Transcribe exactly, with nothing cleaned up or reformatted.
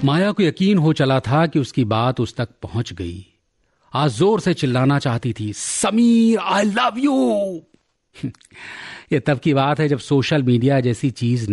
माया को यकीन हो चला था कि उसकी बात उस तक पहुंच गई। आज जोर से चिल्लाना चाहती थी, समीर आई लव यू। ये तब की बात है जब सोशल मीडिया जैसी चीज